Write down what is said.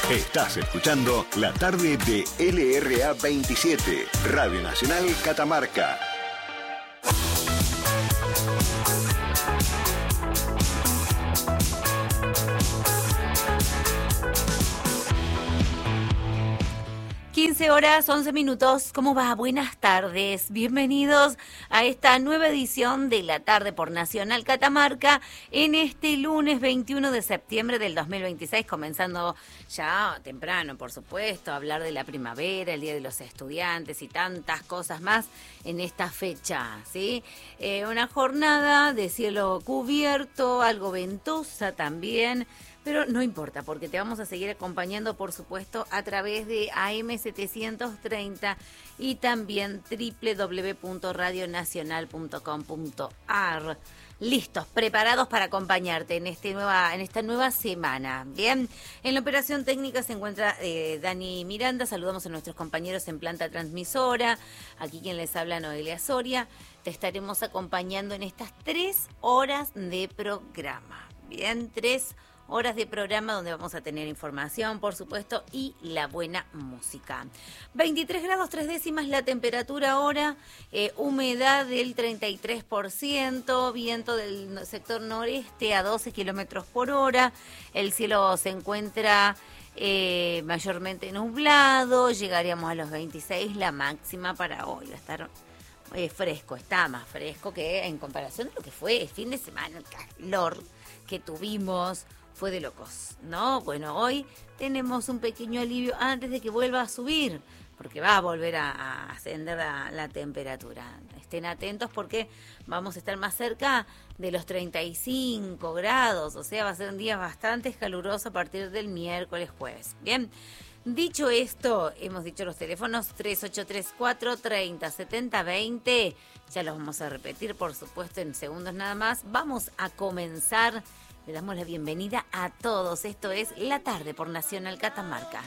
Estás escuchando la tarde de LRA 27, Radio Nacional Catamarca. Horas 11 minutos. ¿Cómo va? Buenas tardes. Bienvenidos a esta nueva edición de La Tarde por Nacional Catamarca en este lunes 21 de septiembre del 2026, comenzando ya temprano, por supuesto, a hablar de la primavera, el Día de los Estudiantes y tantas cosas más en esta fecha, ¿sí? Una jornada de cielo cubierto, algo ventosa también, pero no importa, porque te vamos a seguir acompañando, por supuesto, a través de AM730 y también www.radionacional.com.ar. Listos, preparados para acompañarte en esta nueva semana. Bien, en la operación técnica se encuentra Dani Miranda. Saludamos a nuestros compañeros en planta transmisora. Aquí quien les habla, Noelia Soria. Te estaremos acompañando en estas 3 horas de programa. Bien, 3 horas de programa donde vamos a tener información, por supuesto, y la buena música. 23 grados 3 décimas la temperatura ahora, humedad del 33%, viento del sector noreste a 12 kilómetros por hora, el cielo se encuentra mayormente nublado, llegaríamos a los 26, la máxima para hoy va a estar fresco, está más fresco que en comparación de lo que fue el fin de semana, el calor que tuvimos. Fue de locos, ¿no? Bueno, hoy tenemos un pequeño alivio antes de que vuelva a subir, porque va a volver a ascender la temperatura. Estén atentos porque vamos a estar más cerca de los 35 grados, o sea, va a ser un día bastante caluroso a partir del miércoles, jueves. Bien, dicho esto, hemos dicho los teléfonos 3834-3070-20, ya los vamos a repetir, por supuesto, en segundos nada más. Vamos a comenzar. Le damos la bienvenida a todos. Esto es La Tarde por Nacional Catamarca.